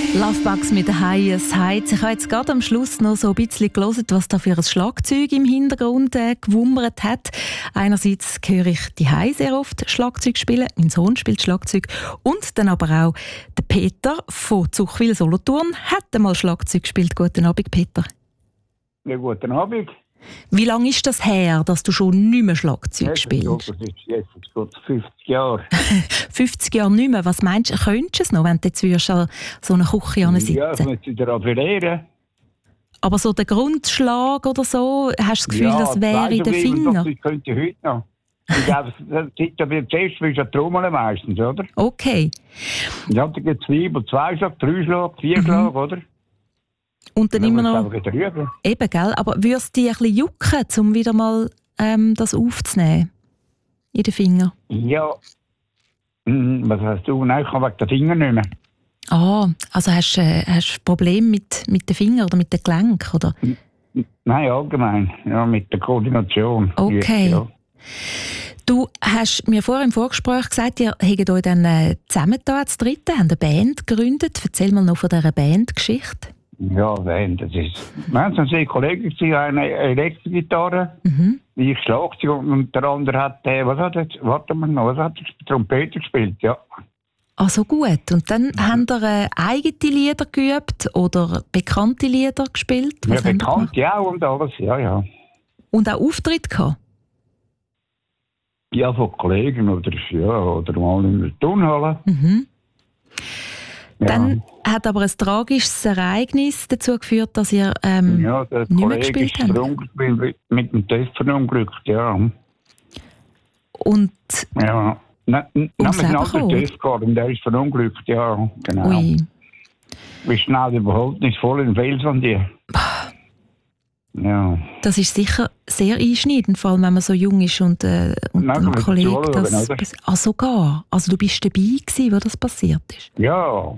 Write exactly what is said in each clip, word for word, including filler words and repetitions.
Lovebugs mit den Highest Heights. Ich habe jetzt gerade am Schluss noch so ein bisschen gelesen, was da für ein Schlagzeug im Hintergrund äh, gewummert hat. Einerseits höre ich die High sehr oft Schlagzeug spielen. Mein Sohn spielt Schlagzeug. Und dann aber auch der Peter von Zuchwil-Solothurn hat einmal Schlagzeug gespielt. Guten Abend, Peter. Ja, guten Abend. Wie lange ist das her, dass du schon nicht mehr Schlagzeug Ja, spielst? Das ist jetzt geht fünfzig Jahre. fünfzig Jahre nicht mehr. Was meinst du, könntest du es noch, wenn du jetzt würdest an so einer Küche sitzen? Ja, ich muss wieder appellieren. Aber so der Grundschlag oder so, hast du das Gefühl, Ja, das wäre in den Fingern? Ich könnte heute noch. Ich glaube, das wird zuerst wie eine Trommel meistens, oder? Okay. Ja, da gibt es Zwiebel, zwei Schlag, drei Schlag, vier Mhm. Schlag, oder? Und dann Dann immer musst du noch... einfach wieder rüber. Eben, gell? Aber würde es dich ein bisschen jucken, um wieder mal ähm, das aufzunehmen? In den Finger? Ja. Hm, was hast du? Nein, ich kann wegen den Fingern nicht mehr. Ah, also hast du äh, hast Probleme mit, mit den Fingern oder mit den Gelenken, oder? Nein, allgemein. Ja, mit der Koordination. Okay. Ja. Du hast mir vorher im Vorgespräch gesagt, ihr habt euch dann äh, zusammengetan als Dritte, habt eine Band gegründet. Erzähl mal noch von dieser Bandgeschichte. Ja, nein, das ist... Wir haben zwei Kollegen, die haben eine Elektrogitarre, Mhm. wie ich Schlagzeug, und der andere hat, äh, was hat jetzt, warte mal noch, was hat er, Trompete gespielt, ja. Also gut. Und dann mhm. habt ihr äh, eigene Lieder geübt oder bekannte Lieder gespielt? Was Ja, habt ihr bekannt, gemacht? ja, und alles, ja, ja. Und auch Auftritte gehabt? Ja, von Kollegen oder, ja, oder mal in der Turnhalle. Mhm. Ja. Dann hat aber ein tragisches Ereignis dazu geführt, dass ihr ähm, Ja, der nicht mehr Kollege gespielt ist habt. verunglückt, mit dem Test verunglückt, ja. Und Ja. Nein, nein, wir Ums haben einen Leben anderen gekommen? Test gehabt und der ist verunglückt, ja, genau. ui, Wir sind schnell überholt, nicht voll in Felswand hier. Ja. das ist sicher sehr einschneidend, vor allem wenn man so jung ist und, äh, und Nein, ein man muss Kollege zuschauen, das... oder? pass- Ah, sogar? Also du bist dabei gewesen, wo das passiert ist? Ja.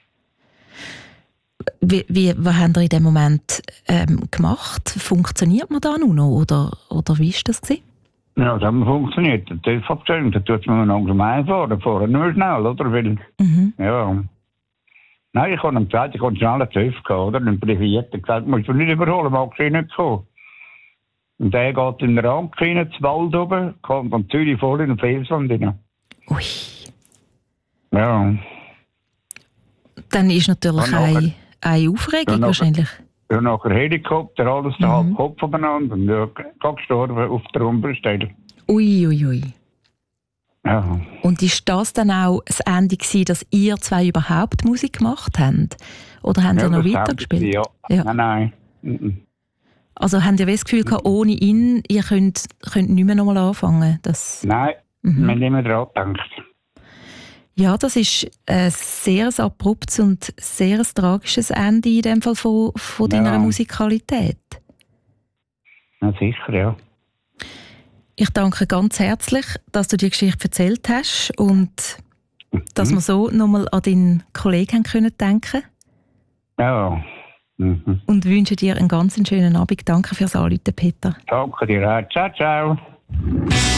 Wie, wie, was habt ihr in dem Moment ähm, gemacht? Funktioniert man da nur noch? Oder, oder wie war das gewesen? Ja, das hat funktioniert. Der TÜV abgestellt, da tut man langsam einfahren, fahren nur schnell, oder? Weil, Mhm. ja. Nein, ich habe ihm gesagt, ich habe schnell einen TÜV gehabt, oder? Einen Privierten gesagt, musst du nicht überholen, magst du nicht kommen. Und der geht in den Rank rein, ins Wald oben, kommt von Zürich voll in den Felswand rein. Ui. Ja. Dann ist natürlich Und nachher- eine, eine Aufregung und nachher- wahrscheinlich. Ja, nachher Helikopter, alles der Mhm. halb Kopf aufeinander und ja, gerade gestorben auf der Unfallstelle. Ui, ui, ui. Ja. Und ist das dann auch das Ende gewesen, dass ihr zwei überhaupt Musik gemacht habt? Oder haben Ja, ihr noch das weitergespielt? Ja. Ja. Nein, nein. Mhm. Also habt ihr das Gefühl gehabt, ohne ihn, ihr könnt, könnt nicht mehr nochmal anfangen? Das, Nein, Mhm. wir haben nicht mehr daran gedacht. ja, das ist ein sehr abruptes und sehr ein tragisches Ende in dem Fall von, von deiner Ja. Musikalität. Ja, sicher, ja. Ich danke ganz herzlich, dass du die Geschichte erzählt hast und dass wir so nochmal an deinen Kollegen haben können denken Ja. Mhm. und wünsche dir einen ganz schönen Abend. Danke fürs Anrufen, Peter. Danke dir auch. Ciao, ciao.